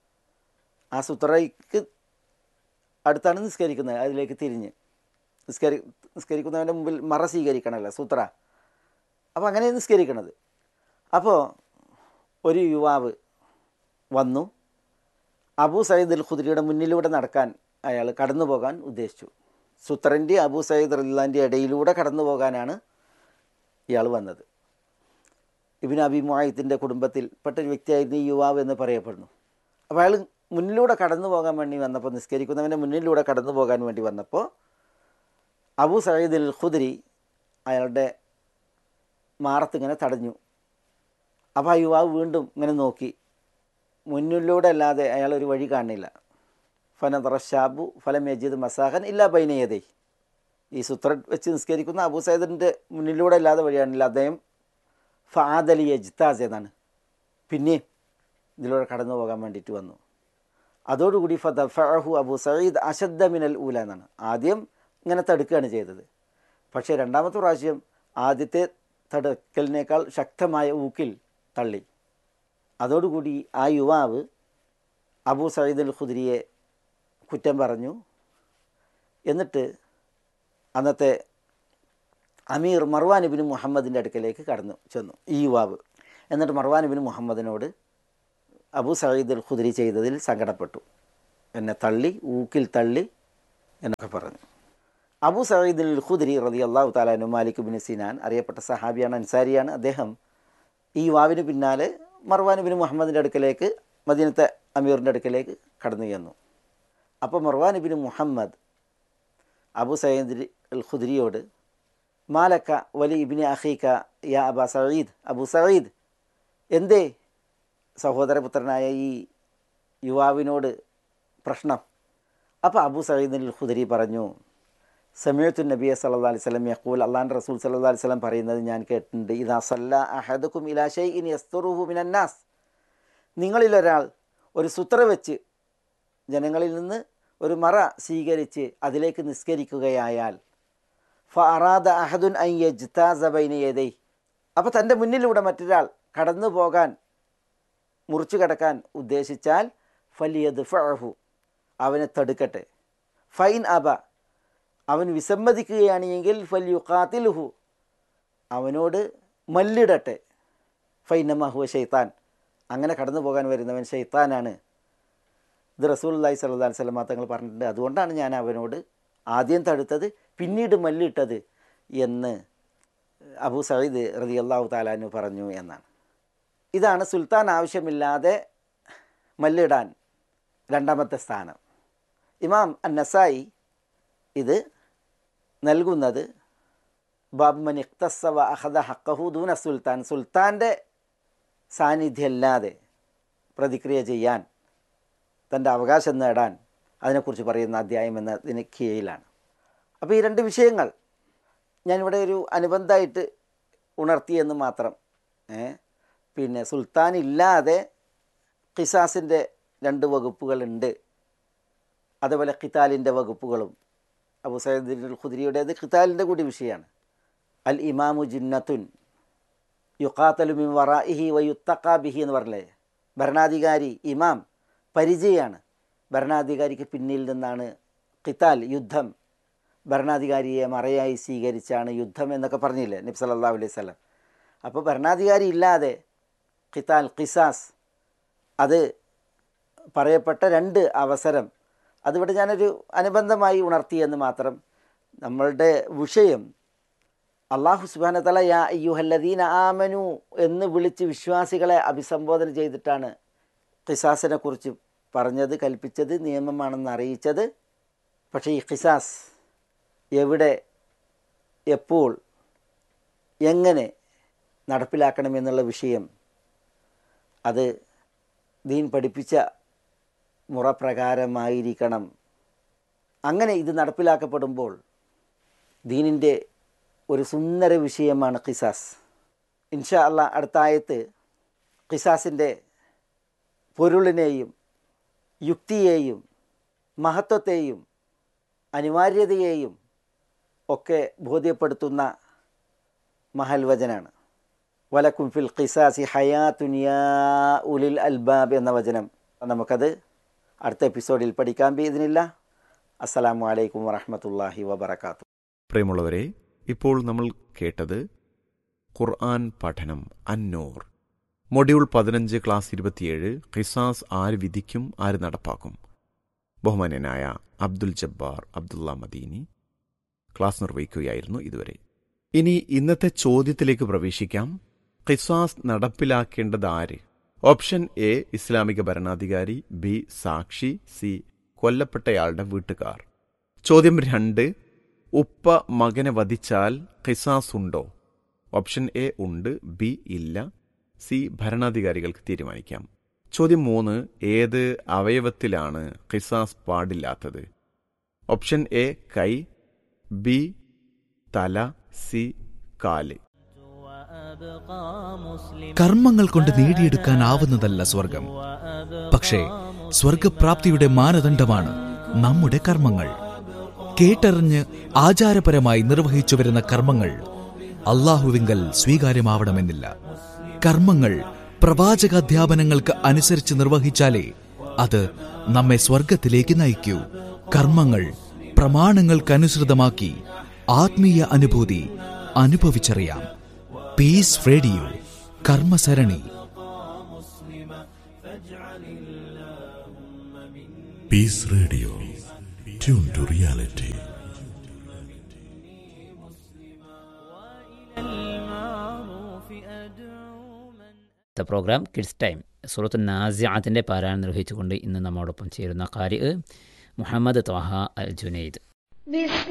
ആ സുത്രയ്ക്ക് അടുത്താണ് നിസ്കരിക്കുന്നത്. അതിലേക്ക് തിരിഞ്ഞ് നിസ്കരിക്കുന്നവൻ്റെ മുമ്പിൽ മറ സ്വീകരിക്കണമല്ലോ സൂത്ര. അപ്പോൾ അങ്ങനെ നിസ്കരിക്കണത്. അപ്പോൾ ഒരു യുവാവ് വന്നു. അബൂ സഈദ് അൽ ഖുദരിയുടെ മുന്നിലൂടെ നടക്കാൻ അയാൾ കടന്നു പോകാൻ ഉദ്ദേശിച്ചു. സുത്രൻ്റെ അബൂ സഈദ് റളിയല്ലാഹുവിൻ്റെ ഇടയിലൂടെ കടന്നു പോകാനാണ് ഇയാൾ വന്നത്. ഇബ്നു അബി മുഅയ്ത്തിൻ്റെ കുടുംബത്തിൽ പെട്ടൊരു വ്യക്തിയായിരുന്നു ഈ യുവാവ് എന്ന് പറയപ്പെടുന്നു. അപ്പോൾ അയാൾ മുന്നിലൂടെ കടന്നു പോകാൻ വേണ്ടി വന്നപ്പോൾ, നിസ്കരിക്കുന്നവൻ്റെ മുന്നിലൂടെ കടന്നു പോകാൻ വേണ്ടി വന്നപ്പോൾ അബൂ സഈദ് അൽ ഖുദരി അയാളുടെ മാറത്തിങ്ങനെ തടഞ്ഞു. അപ്പോൾ ആ യുവാവ് വീണ്ടും ഇങ്ങനെ നോക്കി, മുന്നിലൂടെ അല്ലാതെ അയാൾ ഒരു വഴി കാണില്ല. ഫനദറ ഷാബു ഫലം യജിദ് മസാഖൻ ഇല്ലാ ബൈന യദൈഹി. ഈ സുത്ര വെച്ച് നിസ്കരിക്കുന്ന അബൂ സഈദിൻ്റെ മുന്നിലൂടെ അല്ലാതെ വഴിയാണില്ല. അദ്ദേഹം ഫആദലി യജ്താസ് എന്നാണ്, പിന്നെ ഇതിലൂടെ കടന്നു പോകാൻ വേണ്ടിയിട്ട് വന്നു. അതോടുകൂടി ഫദഫഅഹു അബൂ സഈദ് അശദ്ദ മിനൽ ഊല എന്നാണ്. ആദ്യം ഇങ്ങനെ തടുക്കുകയാണ് ചെയ്തത്, പക്ഷേ രണ്ടാമത്തെ പ്രാവശ്യം ആദ്യത്തെ തടുക്കലിനേക്കാൾ ശക്തമായ ഊക്കിൽ തള്ളി. അതോടുകൂടി ആ യുവാവ് അബൂ സഈദ് അൽ ഖുദരിയെ കുറ്റം പറഞ്ഞു. എന്നിട്ട് അന്നത്തെ അമീർ മർവാൻ ഇബ്നു മുഹമ്മദിൻ്റെ അടുക്കലേക്ക് കടന്നു ചെന്നു ഈ യുവാവ്. എന്നിട്ട് മർവാൻ ഇബ്നു മുഹമ്മദിനോട് അബൂ സഈദ് അൽ ഖുദരി ചെയ്തതിൽ സങ്കടപ്പെട്ടു. എന്നെ തള്ളി, ഊക്കിൽ തള്ളി എന്നൊക്കെ പറഞ്ഞു. അബൂ സഈദ് അൽ ഖുദ്രി റളിയല്ലാഹു തആല അൻഹു മാലിക് ഇബ്നു സിനാൻ അറിയപ്പെട്ട സഹാബിയാണ്, അൻസാരിയാണ്. അദ്ദേഹം ഈ യുവാവിന് പിന്നാലെ മർവാൻ ഇബ്നു മുഹമ്മദിൻ്റെ അടുക്കലേക്ക്, മദീനത്തെ അമീറിൻ്റെ അടുക്കലേക്ക് കടന്നു ചെന്നു. അപ്പോൾ മർവാൻ ഇബ്നു മുഹമ്മദ് അബൂ സഈദ് അൽ ഖുദ്രിയോട് മാലക്ക വലി ഇബ്നു അഖീക യാ അബാ സഈദ്, അബൂ സഈദ് എന്തേ സഹോദരപുത്രനായ ഈ യുവാവിനോട് പ്രശ്നം? അപ്പോൾ അബൂ സഈദ് അൽ ഖുദ്രി പറഞ്ഞു, സമീഅത്തു നബിയ സല്ലല്ലാഹു അലൈഹി വസല്ലം യഖൂൽ, അല്ലാഹുവിൻ്റെ റസൂൽ സല്ലല്ലാഹു അലൈഹി വസല്ലം പറയുന്നത് ഞാൻ കേട്ടിട്ടുണ്ട്, ഇദാ സല്ല അഹദുക്കും ഇലാ ശൈഇൻ യസ്തുറുഹു മിനന്നാസ്, നിങ്ങളിലൊരാൾ ഒരു സുത്ര വെച്ച് ജനങ്ങളിൽ നിന്ന് ഒരു മറ സ്വീകരിച്ച് അതിലേക്ക് നിസ്കരിക്കുകയായാൽ, ഫഅറാദ അഹദുൻ അൻ യജ്താസ ബൈന യദൈഹി, അപ്പോൾ തൻ്റെ മുന്നിലൂടെ മറ്റൊരാൾ കടന്നു പോകാൻ, മുറിച്ചു കടക്കാൻ ഉദ്ദേശിച്ചാൽ, ഫലിയദ്ഫഅഹു, അവനെ തടുക്കട്ടെ. ഫൈൻ അബ, അവൻ വിസമ്മതിക്കുകയാണ് എങ്കിൽ ഫൽയുഖാതിൽഹു, അവനോട് മല്ലിടട്ടെ. ഫൈനമാ ഹുവ ശൈത്താൻ, അങ്ങനെ കടന്നു പോകാൻ വരുന്നവൻ ശൈത്താനാണ്. ഇത് റസൂലുള്ളാഹി സ്വല്ലല്ലാഹു അലൈഹി വസല്ലം തങ്ങൾ പറഞ്ഞിട്ടുണ്ട്. അതുകൊണ്ടാണ് ഞാൻ അവനോട് ആദ്യം തടുത്തത്, പിന്നീട് മല്ലിട്ടത് എന്ന് അബൂ സഈദ് റളിയല്ലാഹു തആല അൻഹു പറഞ്ഞു എന്നാണ്. ഇതാണ് സുൽത്താൻ ആവശ്യമില്ലാതെ മല്ലിടാൻ രണ്ടാമത്തെ സ്ഥാനം. ഇമാം അന്നസായി ഇത് നൽകുന്നത് ബാബ് മൻ ഇഖ്തസ്സ വ അഖദ ഹഖഹു ദൂന സുൽത്താൻ, സുൽത്താൻ്റെ സാന്നിധ്യമല്ലാതെ പ്രതിക്രിയ ചെയ്യാൻ, തൻ്റെ അവകാശം നേടാൻ, അതിനെക്കുറിച്ച് പറയുന്ന അധ്യായം എന്നതിന് കീഴിലാണ്. അപ്പോൾ ഈ രണ്ട് വിഷയങ്ങൾ ഞാനിവിടെ ഒരു അനുബന്ധമായിട്ട് ഉണർത്തിയെന്ന് മാത്രം. പിന്നെ സുൽത്താൻ ഇല്ലാതെ ഖിസാസിൻ്റെ 2 വകുപ്പുകളുണ്ട്, അതുപോലെ ഖിതാലിൻ്റെ വകുപ്പുകളും. അബൂ സഈദ് അൽ ഖുദ്രിയുടേത് ഖിതാലിൻ്റെ കൂടി വിഷയമാണ്. അൽ ഇമാമു ജിന്നത്തുൻ യുഖാതലു മിൻ വറാഇഹി വയുത്തഖാ ബിഹി എന്ന് പറഞ്ഞില്ലേ. ഭരണാധികാരി, ഇമാം പരിചയമാണ്, ഭരണാധികാരിക്ക് പിന്നിൽ നിന്നാണ് ഖിതാൽ, യുദ്ധം. ഭരണാധികാരിയെ മറയായി സ്വീകരിച്ചാണ് യുദ്ധം എന്നൊക്കെ പറഞ്ഞില്ലേ നബി സല്ലല്ലാഹു അലൈഹി വസല്ലം. അപ്പോൾ ഭരണാധികാരി ഇല്ലാതെ ഖിതാൽ, ഖിസാസ്, അത് പറയപ്പെട്ട 2 അവസരം, അതിവിടെ ഞാനൊരു അനുബന്ധമായി ഉണർത്തിയെന്ന് മാത്രം. നമ്മളുടെ വിഷയം അല്ലാഹു സുബ്ഹാനഹു വ തആല യാ അയ്യുഹല്ലദീന ആമനു എന്ന് വിളിച്ച് വിശ്വാസികളെ അഭിസംബോധന ചെയ്തിട്ടാണ് ഖിസാസിനെ കുറിച്ച് പറഞ്ഞത്, കൽപ്പിച്ചത്, നിയമമാണെന്ന് അറിയിച്ചത്. പക്ഷേ ഈ ഖിസാസ് എവിടെ, എപ്പോൾ, എങ്ങനെ നടപ്പിലാക്കണമെന്നുള്ള വിഷയം അത് ദീൻ പഠിപ്പിച്ച മുറപ്രകാരമായിരിക്കണം. അങ്ങനെ ഇത് നടപ്പിലാക്കപ്പെടുമ്പോൾ ദീനിൻ്റെ ഒരു സുന്ദര വിഷയമാണ് ഖിസാസ്. ഇൻഷാ അല്ലാഹ് അടുത്ത ആയത്ത് ഖിസാസിൻ്റെ പൊരുളിനെയും യുക്തിയെയും മഹത്വത്തെയും അനിവാര്യതയെയും ഒക്കെ ബോധ്യപ്പെടുത്തുന്ന മഹൽ വചനാണ്. വലക്കും ഫിൽ ഖിസാസി ഹയാത്തുൻ യാ ഉലിൽ അൽബാബ് എന്ന വചനം. നമുക്കത് അടുത്ത എപ്പിസോഡിൽ പഠിക്കാൻ ബിഇദ്നില്ലാഹ്. അസ്സലാമു അലൈക്കും വറഹ്മത്തുള്ളാഹി വബറകാതുഹു. പ്രിയമുള്ളവരെ, ഇപ്പോൾ നമ്മൾ കേട്ടത് ഖുർആൻ പഠനം അന്നൂർ മൊഡ്യൂൾ 15 ക്ലാസ് 27 ഖിസാസ് ആര് വിധിക്കും ആര് നടപ്പാക്കും. ബഹുമാന്യനായ അബ്ദുൽ ജബ്ബാർ അബ്ദുള്ള മദീനി ക്ലാസ് നിർവഹിക്കുകയായിരുന്നു ഇതുവരെ. ഇനി ഇന്നത്തെ ചോദ്യത്തിലേക്ക് പ്രവേശിക്കാം. ഖിസാസ് നടപ്പിലാക്കേണ്ടത് ആര്? ഓപ്ഷൻ എ ഇസ്ലാമിക ഭരണാധികാരി, ബി സാക്ഷി, സി കൊല്ലപ്പെട്ടയാളുടെ വീട്ടുകാർ. ചോദ്യം 2, ഉപ്പ മകനെ വധിച്ചാൽ ഖിസാസ് ഉണ്ടോ? ഓപ്ഷൻ എ ഉണ്ട്, ബി ഇല്ല, സി ഭരണാധികാരികൾക്ക് തീരുമാനിക്കാം. ചോദ്യം 3, ഏത് അവയവത്തിലാണ് ഖിസാസ് പാടില്ലാത്തത്? ഓപ്ഷൻ എ കൈ, ബി തല, സി കാല്. കർമ്മങ്ങൾ കൊണ്ട് നേടിയെടുക്കാനാവുന്നതല്ല സ്വർഗം, പക്ഷേ സ്വർഗപ്രാപ്തിയുടെ മാനദണ്ഡമാണ് നമ്മുടെ കർമ്മങ്ങൾ. കേട്ടറിഞ്ഞ് ആചാരപരമായി നിർവഹിച്ചു വരുന്ന കർമ്മങ്ങൾ അല്ലാഹുവിങ്കൽ സ്വീകാര്യമാവണമെന്നില്ല. കർമ്മങ്ങൾ പ്രവാചകാധ്യാപനങ്ങൾക്ക് അനുസരിച്ച് നിർവഹിച്ചാലേ അത് നമ്മെ സ്വർഗത്തിലേക്ക് നയിക്കൂ. കർമ്മങ്ങൾ പ്രമാണങ്ങൾക്കനുസൃതമാക്കി ആത്മീയ അനുഭൂതി അനുഭവിച്ചറിയാം. Piece radio കർമ്മസരണി. Peace Radio. Tune to reality. Programme kids time സൂറത്തു നാസിഅത്തിന്റെ പാരായണം നിർവഹിച്ചുകൊണ്ട് ഇന്ന് നമ്മോടൊപ്പം ചേരുന്ന ഖാരി മുഹമ്മദ് ത്വാഹ അൽ ജുനൈദ്.